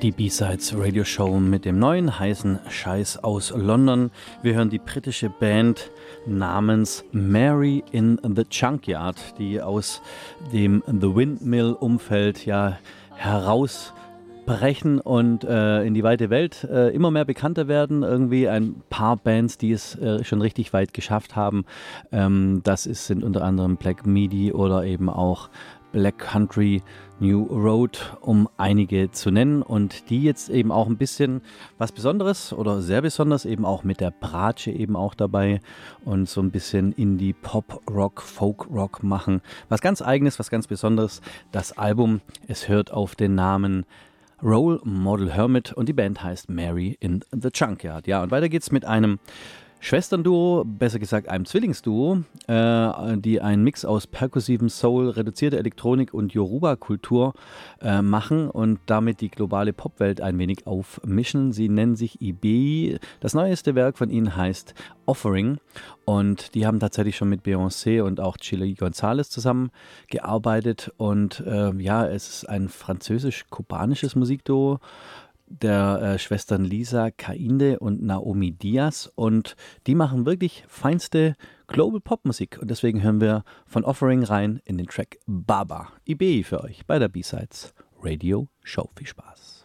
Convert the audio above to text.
Die B-Sides Radio Show mit dem neuen heißen Scheiß aus London. Wir hören die britische Band namens Mary in the Junkyard, die aus dem The Windmill-Umfeld ja herausbrechen und in die weite Welt immer mehr bekannter werden. Irgendwie ein paar Bands, die es schon richtig weit geschafft haben. Sind unter anderem Black Midi oder eben auch Black Country, New Road, um einige zu nennen, und die jetzt eben auch ein bisschen was Besonderes oder sehr besonders eben auch mit der Bratsche eben auch dabei und so ein bisschen Indie, Pop, Rock, Folk Rock machen. Was ganz Eigenes, was ganz Besonderes. Das Album, es hört auf den Namen Role Model Hermit und die Band heißt Mary in the Junkyard. Ja, und weiter geht's mit einem Schwesternduo, besser gesagt einem Zwillingsduo, die einen Mix aus perkussivem Soul, reduzierter Elektronik und Yoruba-Kultur machen und damit die globale Popwelt ein wenig aufmischen. Sie nennen sich Ibeyi. Das neueste Werk von ihnen heißt Offering und die haben tatsächlich schon mit Beyoncé und auch Chili González zusammengearbeitet und es ist ein französisch-kubanisches Musikduo der Schwestern Lisa Kainde und Naomi Diaz, und die machen wirklich feinste Global Pop Musik, und deswegen hören wir von Offering rein in den Track Baba. Ibeyi für euch bei der B-Sides Radio Show. Viel Spaß.